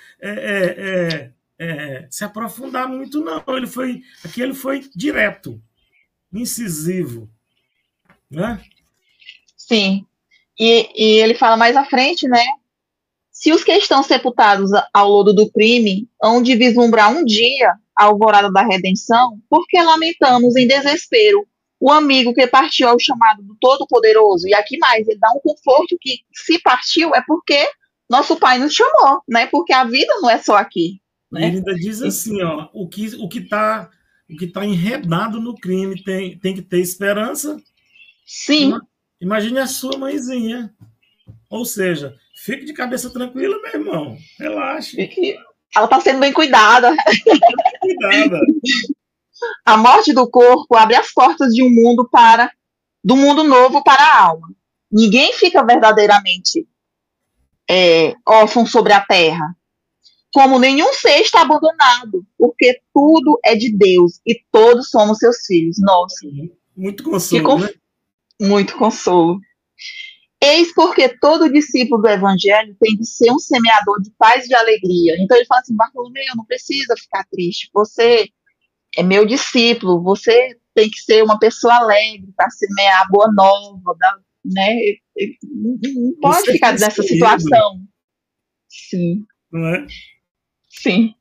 se aprofundar muito, não. Aqui ele foi direto, incisivo. Né? Sim. E ele fala mais à frente, né? Se os que estão sepultados ao lodo do crime hão de vislumbrar um dia a alvorada da redenção, por que lamentamos em desespero o amigo que partiu ao chamado do Todo-Poderoso? E aqui mais, ele dá um conforto que se partiu é porque nosso Pai nos chamou, né? Porque a vida não é só aqui. Né? E ele ainda diz assim, ó, o que tá enredado no crime tem que ter esperança. Sim. Imagine a sua mãezinha. Ou seja, fique de cabeça tranquila, meu irmão. Relaxe. Ela está sendo bem cuidada. Cuidada. A morte do corpo abre as portas de do mundo novo para a alma. Ninguém fica verdadeiramente órfão sobre a terra. Como nenhum ser está abandonado, porque tudo é de Deus e todos somos seus filhos. Nossa. Muito consolo, né? Muito consolo. Eis porque todo discípulo do evangelho tem de ser um semeador de paz e de alegria. Então ele fala assim, Bartolomeu, não precisa ficar triste. Você é meu discípulo, você tem que ser uma pessoa alegre para semear a boa nova, né? Não pode você ficar nessa situação. Sim. Não é? Sim.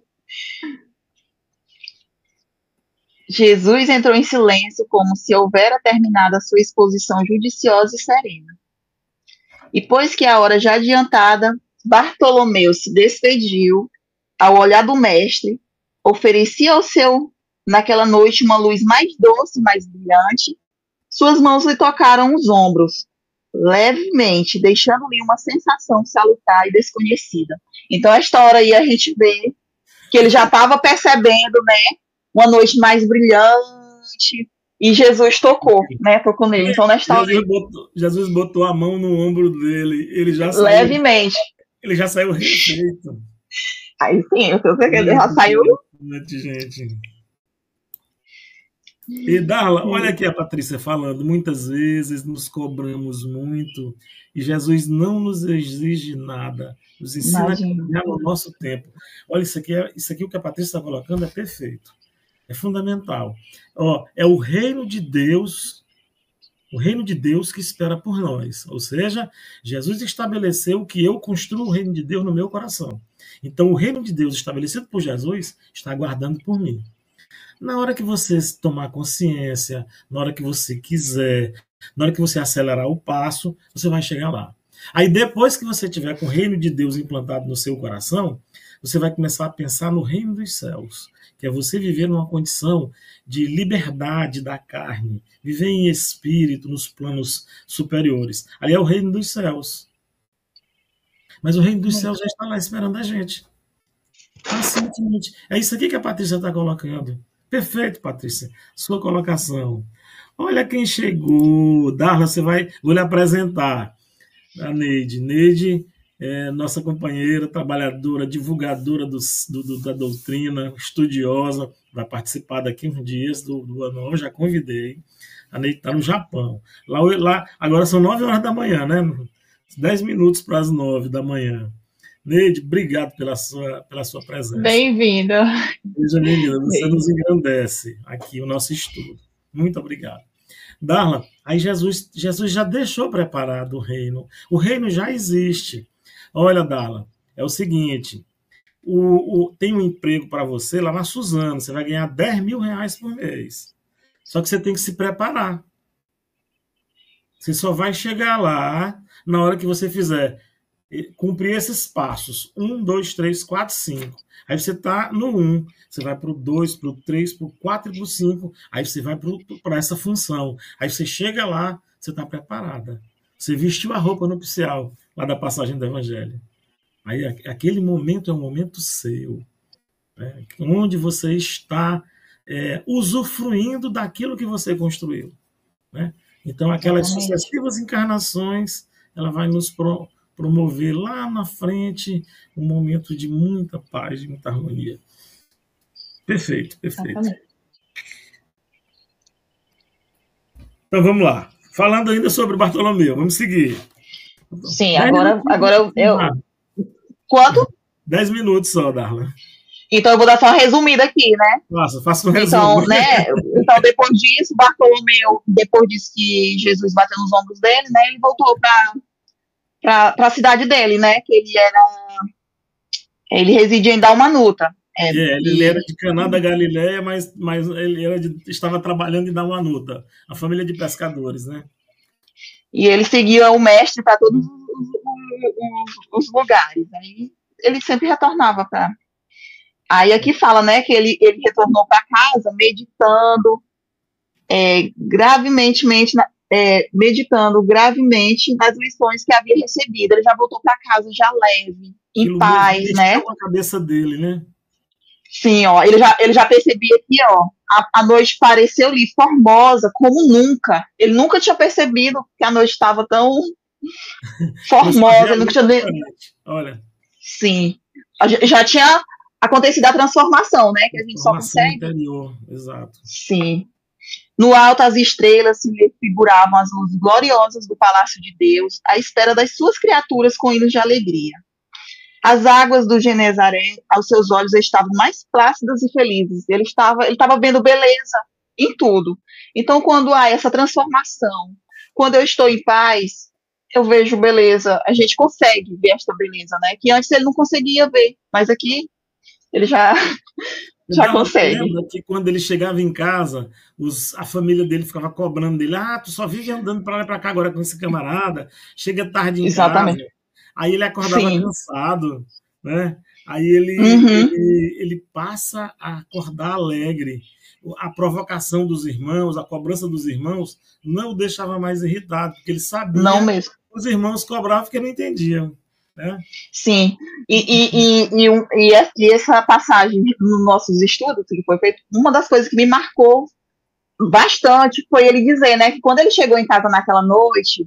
Jesus entrou em silêncio como se houvera terminado a sua exposição judiciosa e serena. E pois que a hora já adiantada, Bartolomeu se despediu, ao olhar do mestre, oferecia ao seu, naquela noite, uma luz mais doce, mais brilhante. Suas mãos lhe tocaram os ombros, levemente, deixando-lhe uma sensação salutar e desconhecida. Então, esta hora aí a gente vê que ele já estava percebendo, né, uma noite mais brilhante, e Jesus tocou, né, tocou nele. Então, nesta hora... Jesus botou a mão no ombro dele, ele já saiu... Levemente. Ele já saiu refeito. Aí sim, eu sei que ele já saiu... Gente. E Darla, olha aqui a Patrícia falando, muitas vezes nos cobramos muito e Jesus não nos exige nada, nos ensina a Imagina. caminhar no nosso tempo. Olha, isso aqui o que a Patrícia está colocando é perfeito, é fundamental. Ó, é o reino de Deus que espera por nós. Ou seja, Jesus estabeleceu que eu construo o reino de Deus no meu coração. Então, o reino de Deus estabelecido por Jesus está aguardando por mim. Na hora que você tomar consciência, na hora que você quiser, na hora que você acelerar o passo, você vai chegar lá. Aí depois que você tiver com o reino de Deus implantado no seu coração, você vai começar a pensar no reino dos céus, que é você viver numa condição de liberdade da carne, viver em espírito nos planos superiores. Ali é o reino dos céus. Mas o reino dos céus já está lá esperando a gente. Pacientemente. É isso aqui que a Patrícia está colocando. Perfeito, Patrícia. Sua colocação. Olha quem chegou. Darla, vou lhe apresentar. A Neide. Neide é nossa companheira, trabalhadora, divulgadora da doutrina, estudiosa, vai participar daqui uns dias do ano, já convidei. A Neide está no Japão. Lá, agora são 9 horas da manhã, né? 10 minutos para as 9 da manhã. Neide, obrigado pela sua presença. Bem-vinda. Seja bem-vinda, você nos engrandece aqui o nosso estudo. Muito obrigado. Darla, aí Jesus já deixou preparado o reino já existe. Olha, Darla, é o seguinte, tem um emprego para você lá na Suzano, você vai ganhar 10 mil reais por mês. Só que você tem que se preparar. Você só vai chegar lá na hora que você fizer cumprir esses passos. 1, 2, 3, 4, 5. Aí você está no 1, você vai para o 2, para o 3, para o 4 e para o 5. Aí você vai para essa função. Aí você chega lá, você está preparada. Você vestiu a roupa nupcial lá da passagem do Evangelho. Aí aquele momento é um momento seu, né? Onde você está usufruindo daquilo que você construiu, né? Então, aquelas sucessivas encarnações, ela vai nos promover lá na frente um momento de muita paz, de muita harmonia. Perfeito, perfeito. Então, vamos lá. Falando ainda sobre Bartolomeu, vamos seguir. Sim, agora eu... Quanto? 10 minutos só, Darla. Então eu vou dar só uma resumida aqui, né? Faça um resumo. Então, depois disso, Bartolomeu, depois disso que Jesus bateu nos ombros dele, né? Ele voltou para a cidade dele, né? Que ele residia em Dalmanuta. Ele era de Caná da Galileia, mas ele estava trabalhando em Dalmanuta, a família de pescadores, né? E ele seguia o mestre para todos os lugares. Aí ele sempre retornava para... Aí aqui fala, né, que ele retornou para casa meditando gravemente nas lições que havia recebido. Ele já voltou para casa já leve, em paz, né? A cabeça dele, né? Sim, ó, ele já percebia aqui, ó, a noite pareceu-lhe formosa como nunca. Ele nunca tinha percebido que a noite estava tão formosa. Ele nunca tinha... Olha. Sim, já tinha acontecido a transformação, né? Que a gente só consegue. Interior, exato. Sim. No alto, as estrelas se figuravam as luzes gloriosas do palácio de Deus, à espera das suas criaturas com hinos de alegria. As águas do Genezaré, aos seus olhos, estavam mais plácidas e felizes. Ele estava vendo beleza em tudo. Então, quando há essa transformação, quando eu estou em paz, eu vejo beleza. A gente consegue ver esta beleza, né? Que antes ele não conseguia ver, mas aqui ele já consegue. Lembra que quando ele chegava em casa, a família dele ficava cobrando dele. Tu só vive andando para lá e para cá agora com esse camarada. Chega tarde em casa. Aí ele acordava cansado, né? Aí ele passa a acordar alegre. A provocação dos irmãos, a cobrança dos irmãos não o deixava mais irritado, porque ele sabia que os irmãos cobravam porque não entendiam. Né? Sim, e essa passagem nos nossos estudos, que foi feito, uma das coisas que me marcou bastante foi ele dizer, né, que quando ele chegou em casa naquela noite,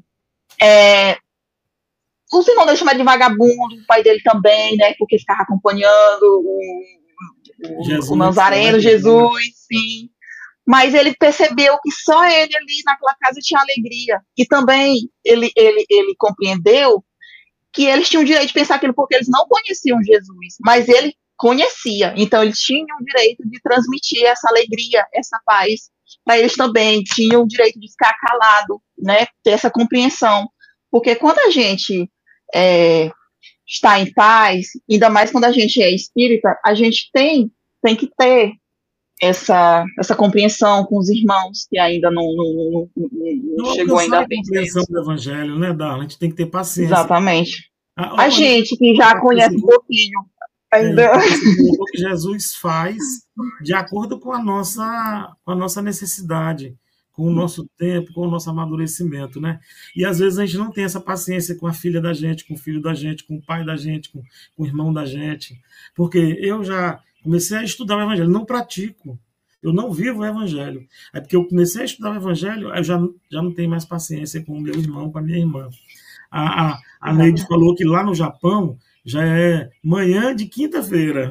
os irmãos dele chamaram de vagabundo, o pai dele também, né, porque ficava acompanhando o Nazareno, Jesus, sim. mas ele percebeu que só ele ali naquela casa tinha alegria. E também ele compreendeu que eles tinham o direito de pensar aquilo porque eles não conheciam Jesus, mas ele conhecia. Então, eles tinham o direito de transmitir essa alegria, essa paz para eles também. Tinham o direito de ficar calado, né? Ter essa compreensão. Porque quando a gente está em paz, ainda mais quando a gente é espírita, a gente tem que ter essa compreensão com os irmãos que ainda não chegou ainda a a compreensão vencer. do evangelho, né, Darla? A gente tem que ter paciência. Exatamente. A gente que já conhece um pouquinho, ainda. Você colocou que Jesus faz de acordo com a nossa necessidade, com o nosso tempo, com o nosso amadurecimento, né? E às vezes a gente não tem essa paciência com a filha da gente, com o filho da gente, com o pai da gente, com o irmão da gente. Porque eu já comecei a estudar o evangelho, não pratico. Eu não vivo o evangelho. É porque eu comecei a estudar o evangelho, eu já não tenho mais paciência com o meu irmão, com a minha irmã. A Neide falou que lá no Japão já é manhã de quinta-feira.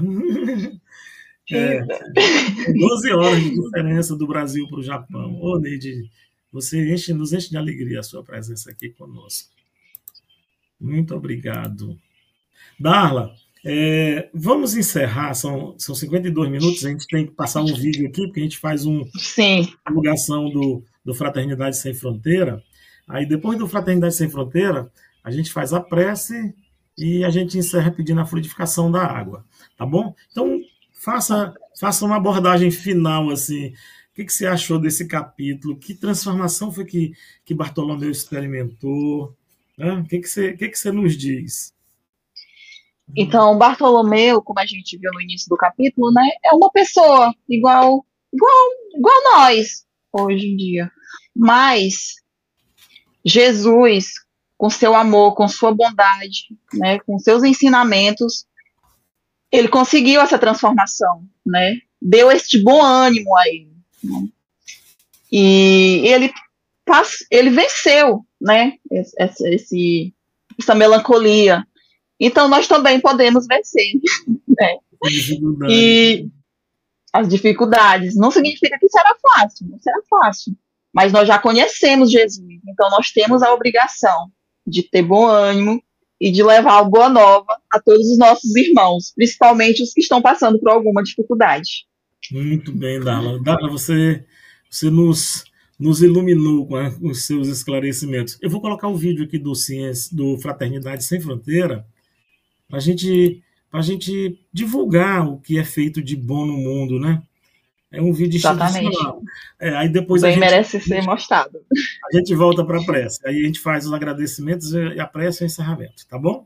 12 horas de diferença do Brasil para o Japão. Ô, Neide, você nos enche de alegria a sua presença aqui conosco. Muito obrigado. Darla, vamos encerrar, são 52 minutos, a gente tem que passar um vídeo aqui, porque a gente faz uma divulgação do Fraternidade Sem Fronteira. Aí depois do Fraternidade Sem Fronteira, a gente faz a prece e a gente encerra pedindo a fluidificação da água, tá bom? Então, faça uma abordagem final, assim. O que você achou desse capítulo? Que transformação foi que Bartolomeu experimentou? O que você nos diz? Então, Bartolomeu, como a gente viu no início do capítulo, né, é uma pessoa igual nós, hoje em dia. Mas Jesus, com seu amor, com sua bondade, né, com seus ensinamentos, ele conseguiu essa transformação, né? Deu este bom ânimo a ele. Né? E ele venceu, né? Essa melancolia. Então, nós também podemos vencer, né? E as dificuldades. Não significa que será fácil, não será fácil. Mas nós já conhecemos Jesus, então nós temos a obrigação de ter bom ânimo e de levar a boa nova a todos os nossos irmãos, principalmente os que estão passando por alguma dificuldade. Muito bem, Darla. Darla, você nos iluminou com os seus esclarecimentos. Eu vou colocar o vídeo aqui do Fraternidade Sem Fronteira para a gente divulgar o que é feito de bom no mundo, né? É um vídeo institucional. Aí depois merece ser mostrado. A gente volta para a prece. Aí a gente faz os agradecimentos e a prece e o encerramento, tá bom?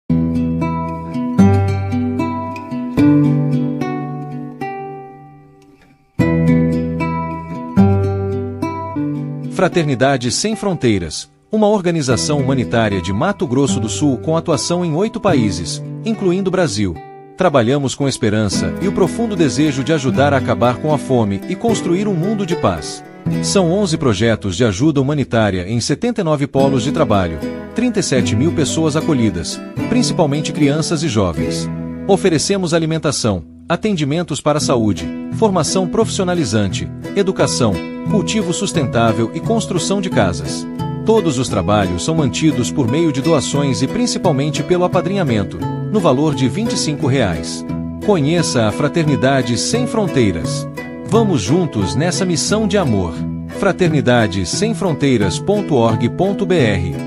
Fraternidade Sem Fronteiras, uma organização humanitária de Mato Grosso do Sul com atuação em 8 países, incluindo o Brasil. Trabalhamos com esperança e o profundo desejo de ajudar a acabar com a fome e construir um mundo de paz. São 11 projetos de ajuda humanitária em 79 polos de trabalho, 37 mil pessoas acolhidas, principalmente crianças e jovens. Oferecemos alimentação, atendimentos para a saúde, formação profissionalizante, educação, cultivo sustentável e construção de casas. Todos os trabalhos são mantidos por meio de doações e principalmente pelo apadrinhamento, no valor de R$ 25. Conheça a Fraternidade Sem Fronteiras. Vamos juntos nessa missão de amor. fraternidadesemfronteiras.org.br.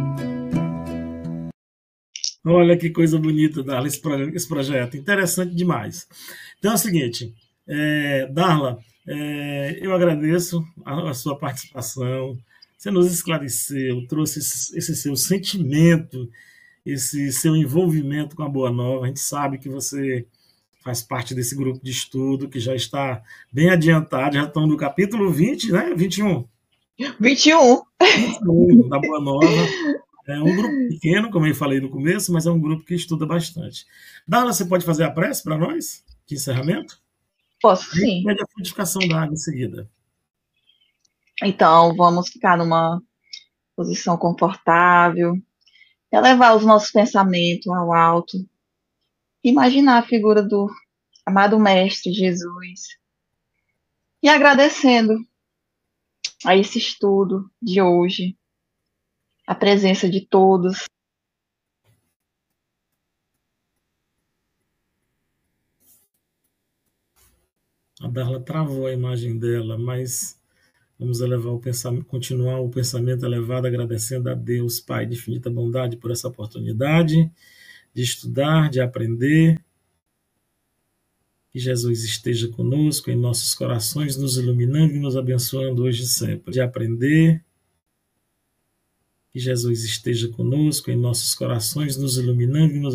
Olha que coisa bonita, Darla, esse projeto. Interessante demais. Então é o seguinte, Darla, eu agradeço a sua participação. Você nos esclareceu, trouxe esse seu sentimento, esse seu envolvimento com a Boa Nova. A gente sabe que você faz parte desse grupo de estudo que já está bem adiantado, já estão no capítulo 20, né? 21. 21 da Boa Nova. É um grupo pequeno, como eu falei no começo, mas é um grupo que estuda bastante. Darla, você pode fazer a prece para nós, de encerramento? Posso, sim. E a frutificação da água em seguida. Então, vamos ficar numa posição confortável, elevar os nossos pensamentos ao alto, imaginar a figura do amado Mestre Jesus E agradecendo a esse estudo de hoje, a presença de todos. A Darla travou a imagem dela, mas vamos elevar o pensamento, continuar o pensamento elevado, agradecendo a Deus, Pai de infinita bondade, por essa oportunidade de estudar, de aprender. Que Jesus esteja conosco em nossos corações, nos iluminando e nos abençoando hoje e sempre. De aprender. Que Jesus esteja conosco em nossos corações, nos iluminando e nos